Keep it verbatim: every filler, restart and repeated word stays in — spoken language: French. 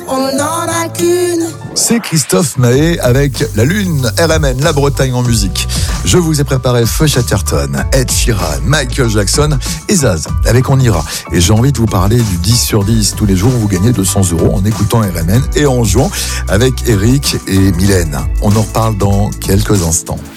on n'en a qu'une. C'est Christophe Maé avec La Lune, R M N, la Bretagne en musique. Je vous ai préparé Feu Chatterton, Ed Sheeran, Michael Jackson et Zaz avec On Ira. Et j'ai envie de vous parler du dix sur dix. Tous les jours, vous gagnez deux cents euros en écoutant R M N et en jouant avec Eric et Mylène. On en reparle dans quelques instants.